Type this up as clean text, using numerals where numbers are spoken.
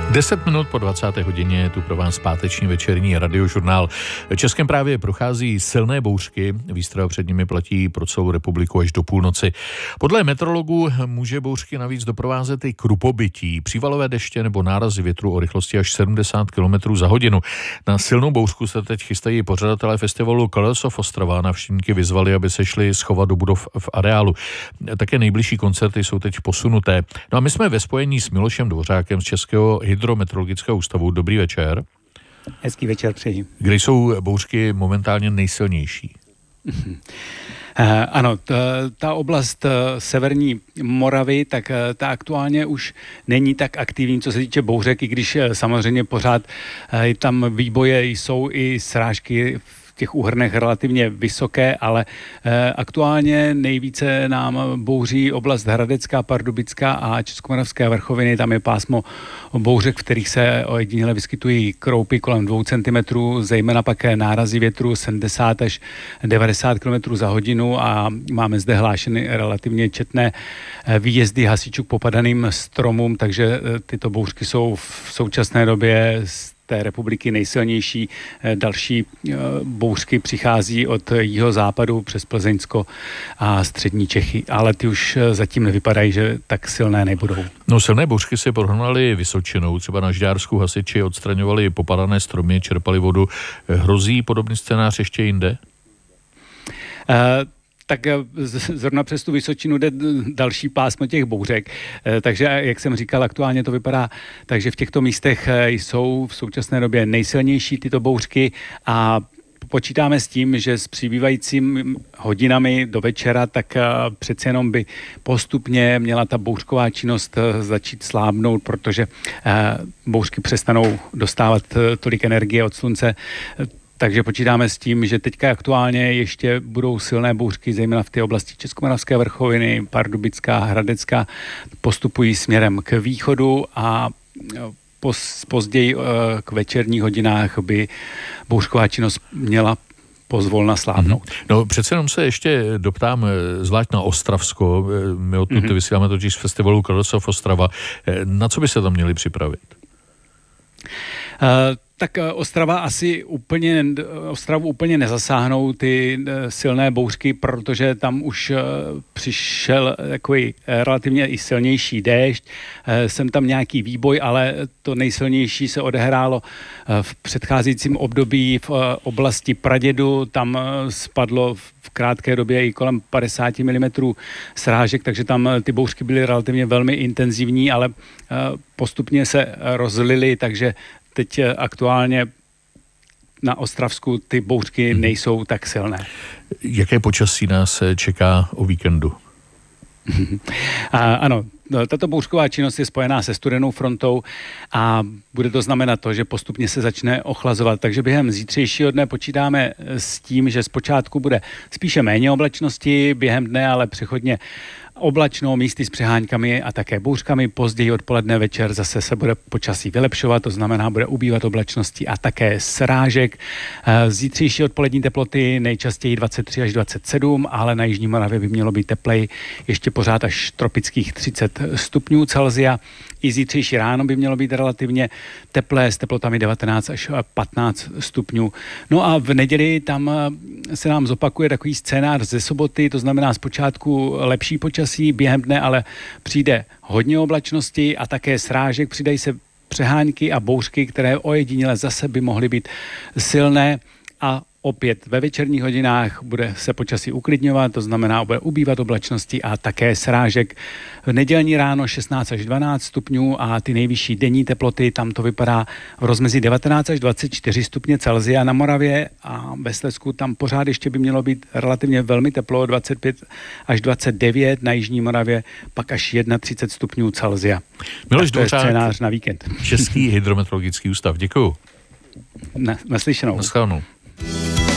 10 minut po 20. hodině je tu pro vás páteční večerní radiožurnál. Českem právě prochází silné bouřky, výstroj před nimi platí pro celou republiku až do půlnoci. Podle meteorologů může bouřky navíc doprovázet i krupobytí, přívalové deště nebo nárazy větru o rychlosti až 70 km za hodinu. Na silnou bouřku se teď chystají pořadatelé festivalu Colors of Ostrava. Navštěvníky vyzvali, aby se šli schovat do budov v areálu. Také nejbližší koncerty jsou teď posunuté. No a my jsme ve spojení s Milošem Dvořákem z Českého hydrometeorologického ústavu. Dobrý večer. Hezký večer přeji. Kde jsou bouřky momentálně nejsilnější? Ano, ta oblast severní Moravy, tak ta aktuálně už není tak aktivní, co se týče bouřek, i když samozřejmě pořád tam výboje jsou i srážky v těch úhrnech relativně vysoké, ale aktuálně nejvíce nám bouří oblast Hradecká, Pardubická a Českomoravské vrchoviny. Tam je pásmo bouřek, v kterých se ojediněle vyskytují kroupy kolem 2 cm, zejména pak nárazy větru 70 až 90 km za hodinu a máme zde hlášeny relativně četné výjezdy hasičů k popadaným stromům, takže tyto bouřky jsou v současné době té republiky nejsilnější. Další bouřky přichází od jihozápadu přes Plzeňsko a střední Čechy, ale ty už zatím nevypadají, že tak silné nebudou. No, silné bouřky se prohnaly Vysočinou, třeba na Žďársku hasiči odstraňovali popadané stromy, čerpali vodu. Hrozí podobný scénář ještě jinde? Tak zrovna přes tu Vysočinu jde další pásmo těch bouřek. Takže, jak jsem říkal, aktuálně to vypadá, takže v těchto místech jsou v současné době nejsilnější tyto bouřky a počítáme s tím, že s přibývajícími hodinami do večera, tak přece jenom by postupně měla ta bouřková činnost začít slábnout, protože bouřky přestanou dostávat tolik energie od slunce. Takže počítáme s tím, že teďka aktuálně ještě budou silné bouřky, zejména v té oblasti Českomoravské vrchoviny, Pardubická, Hradecká, postupují směrem k východu a později k večerních hodinách by bouřková činnost měla pozvolna slábnout. No přece jenom se ještě doptám, zvlášť na Ostravsko, my odtud vysíláme totiž z festivalu Colors of Ostrava, na co by se tam měli připravit? Tak Ostravu úplně nezasáhnou ty silné bouřky, protože tam už přišel takový relativně i silnější déšť. Jsem tam nějaký výboj, ale to nejsilnější se odehrálo v předcházejícím období v oblasti Pradědu. Tam spadlo v krátké době i kolem 50 mm srážek, takže tam ty bouřky byly relativně velmi intenzivní, ale postupně se rozlily, takže teď aktuálně na Ostravsku ty bouřky nejsou tak silné. Jaké počasí nás čeká o víkendu? Ano, tato bouřková činnost je spojená se studenou frontou a bude to znamenat to, že postupně se začne ochlazovat. Takže během zítřejšího dne počítáme s tím, že zpočátku bude spíše méně oblačnosti, během dne ale přechodně oblačno, místy s přeháňkami a také bouřkami. Později odpoledne večer zase se bude počasí vylepšovat, to znamená, bude ubývat oblačnosti a také srážek. Zítřejší odpolední teploty nejčastěji 23 až 27, ale na jižní Moravě by mělo být teplej ještě pořád až tropických 30 stupňů Celsia. I zítřejší ráno by mělo být relativně teplé s teplotami 19 až 15 stupňů. No a v neděli tam se nám zopakuje takový scénář ze soboty, to znamená zpočátku lepší počasí, během dne ale přijde hodně oblačnosti a také srážek, přidají se přeháňky a bouřky, které ojediněle zase by mohly být silné a opět ve večerních hodinách bude se počasí uklidňovat, to znamená, bude ubývat oblačnosti a také srážek. V nedělní ráno 16 až 12 stupňů a ty nejvyšší denní teploty, tam to vypadá v rozmezí 19 až 24 stupně Celsia na Moravě a ve Slezsku tam pořád ještě by mělo být relativně velmi teplo, 25 až 29 na jižní Moravě, pak až 31 stupňů Celsia. Miloš to je Dvořák, scénář na víkend. Český hydrometeorologický ústav. Děkuju. Naslyšenou. Naschledanou.